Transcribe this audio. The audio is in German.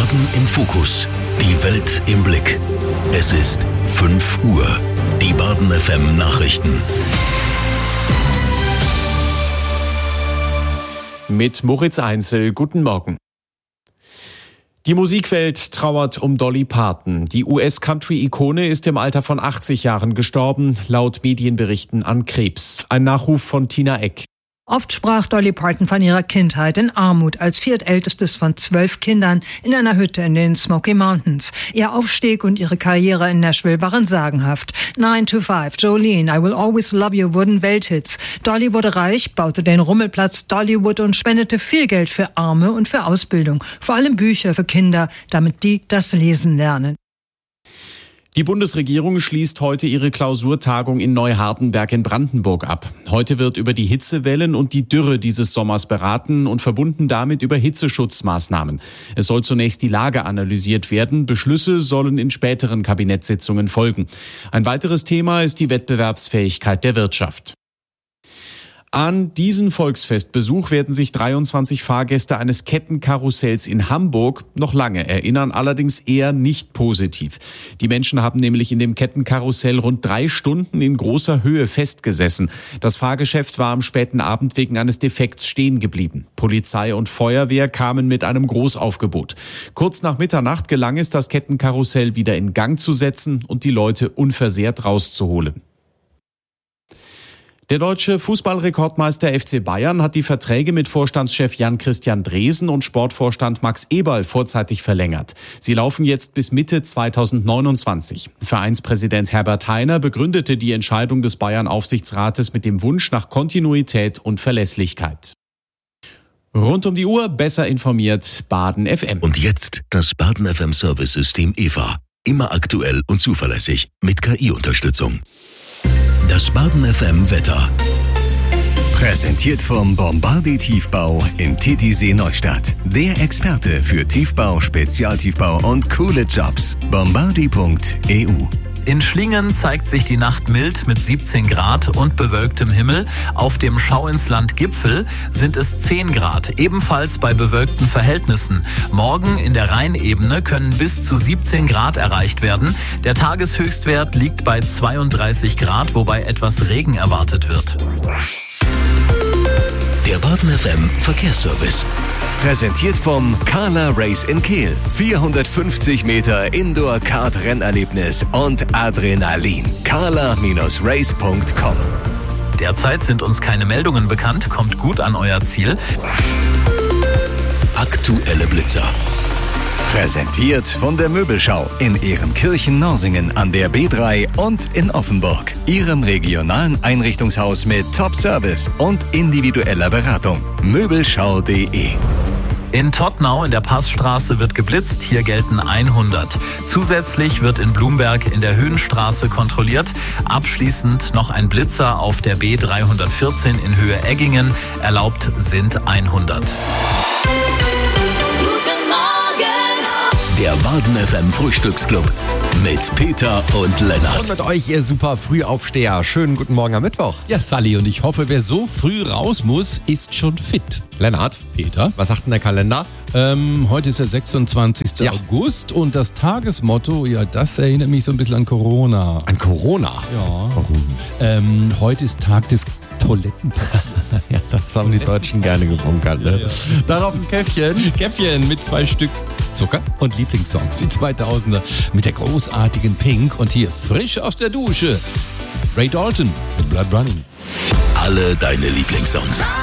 Baden im Fokus. Die Welt im Blick. Es ist 5 Uhr. Die Baden FM Nachrichten. Mit Moritz Einzel, guten Morgen. Die Musikwelt trauert um Dolly Parton. Die US-Country-Ikone ist im Alter von 80 Jahren gestorben, laut Medienberichten an Krebs. Ein Nachruf von Tina Eck. Oft sprach Dolly Parton von ihrer Kindheit in Armut als viertältestes von 12 Kindern in einer Hütte in den Smoky Mountains. Ihr Aufstieg und ihre Karriere in Nashville waren sagenhaft. 9 to 5, Jolene, I Will Always Love You wurden Welthits. Dolly wurde reich, baute den Rummelplatz Dollywood und spendete viel Geld für Arme und für Ausbildung. Vor allem Bücher für Kinder, damit die das Lesen lernen. Die Bundesregierung schließt heute ihre Klausurtagung in Neuhardenberg in Brandenburg ab. Heute wird über die Hitzewellen und die Dürre dieses Sommers beraten und verbunden damit über Hitzeschutzmaßnahmen. Es soll zunächst die Lage analysiert werden. Beschlüsse sollen in späteren Kabinettssitzungen folgen. Ein weiteres Thema ist die Wettbewerbsfähigkeit der Wirtschaft. An diesen Volksfestbesuch werden sich 23 Fahrgäste eines Kettenkarussells in Hamburg noch lange erinnern, allerdings eher nicht positiv. Die Menschen haben nämlich in dem Kettenkarussell rund 3 Stunden in großer Höhe festgesessen. Das Fahrgeschäft war am späten Abend wegen eines Defekts stehen geblieben. Polizei und Feuerwehr kamen mit einem Großaufgebot. Kurz nach Mitternacht gelang es, das Kettenkarussell wieder in Gang zu setzen und die Leute unversehrt rauszuholen. Der deutsche Fußballrekordmeister FC Bayern hat die Verträge mit Vorstandschef Jan-Christian Dresen und Sportvorstand Max Eberl vorzeitig verlängert. Sie laufen jetzt bis Mitte 2029. Vereinspräsident Herbert Hainer begründete die Entscheidung des Bayern-Aufsichtsrates mit dem Wunsch nach Kontinuität und Verlässlichkeit. Rund um die Uhr besser informiert Baden FM. Und jetzt das Baden FM Service-System EVA. Immer aktuell und zuverlässig mit KI-Unterstützung. Das Baden FM Wetter. Präsentiert vom Bombardier Tiefbau in Titisee Neustadt. Der Experte für Tiefbau, Spezialtiefbau und coole Jobs. Bombardier.eu. In Schlingen zeigt sich die Nacht mild mit 17 Grad und bewölktem Himmel. Auf dem Schau ins Land Gipfel sind es 10 Grad, ebenfalls bei bewölkten Verhältnissen. Morgen in der Rheinebene können bis zu 17 Grad erreicht werden. Der Tageshöchstwert liegt bei 32 Grad, wobei etwas Regen erwartet wird. Der Baden FM Verkehrsservice. Präsentiert vom Carla Race in Kehl. 450 Meter Indoor-Kart-Rennerlebnis und Adrenalin. carla-race.com. Derzeit sind uns keine Meldungen bekannt. Kommt gut an euer Ziel. Aktuelle Blitzer. Präsentiert von der Möbelschau in Ehrenkirchen-Norsingen an der B3 und in Offenburg. Ihrem regionalen Einrichtungshaus mit Top-Service und individueller Beratung. Möbelschau.de. In Tottnau in der Passstraße wird geblitzt, hier gelten 100. Zusätzlich wird in Blumberg in der Höhenstraße kontrolliert. Abschließend noch ein Blitzer auf der B314 in Höhe Eggingen. Erlaubt sind 100. Der Baden FM Frühstücksclub mit Peter und Lennart. Und mit euch, ihr super Frühaufsteher. Schönen guten Morgen am Mittwoch. Ja, Sally, und ich hoffe, wer so früh raus muss, ist schon fit. Lennart, Peter? was sagt denn der Kalender? Heute ist der 26. August und das Tagesmotto, ja, das erinnert mich so ein bisschen an Corona. An Corona? Ja. Warum? Heute ist Tag des Toilettenpapiers. Ja, das haben die Deutschen gerne gebunkert, ne? Ja. Darauf ein Käffchen. Käffchen mit 2 Stück Zucker und Lieblingssongs, die 2000er mit der großartigen Pink und hier frisch aus der Dusche. Ray Dalton mit Blood Running. Alle deine Lieblingssongs.